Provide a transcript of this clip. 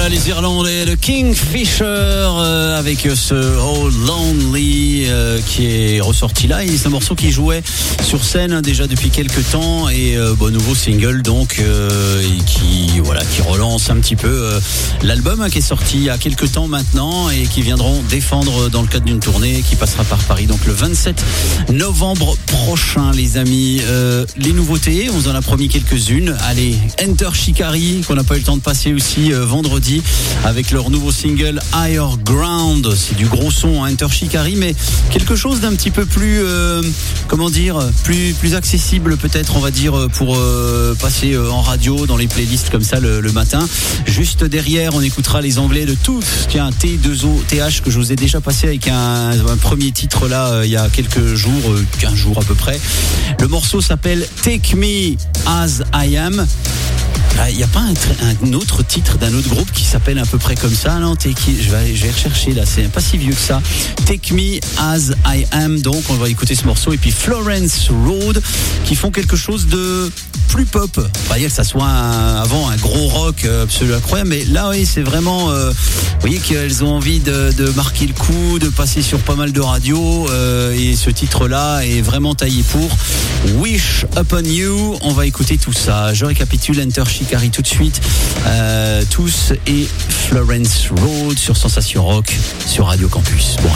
Voilà les Irlandais, le Kingfisher avec ce Oh Lonely qui est ressorti là. Et c'est un morceau qui jouait sur scène déjà depuis quelques temps et nouveau single donc et qui relance un petit peu l'album qui est sorti il y a quelques temps maintenant et qui viendront défendre dans le cadre d'une tournée qui passera par Paris donc le 27 novembre prochain les amis. Les nouveautés, on vous en a promis quelques-unes. Allez, Enter Shikari qu'on n'a pas eu le temps de passer aussi vendredi avec leur nouveau single Higher Ground. C'est du gros son Enter Shikari mais quelque chose d'un petit peu plus plus accessible peut-être on va dire pour passer en radio dans les playlists comme ça le matin. Juste derrière on écoutera les Anglais de Tooth, tiens T2OTH que je vous ai déjà passé avec un premier titre là il y a quelques jours, 15 jours à peu près. Le morceau s'appelle Take Me As I Am. Il n'y a pas un autre titre d'un autre groupe qui s'appelle à peu près comme ça, non? Je vais rechercher là, c'est pas si vieux que ça. Take Me As I Am, donc on va écouter ce morceau. Et puis Florence Road qui font quelque chose de plus pop. On va dire que ça soit avant un gros rock absolument incroyable, mais là oui c'est vraiment vous voyez qu'elles ont envie de marquer le coup, de passer sur pas mal de radios et ce titre là est vraiment taillé pour Wish Upon You. On va écouter tout ça. Je récapitule: Enter Shikari tout de suite, tous et Florence Road sur Sensation Rock sur Radio Campus. Bon,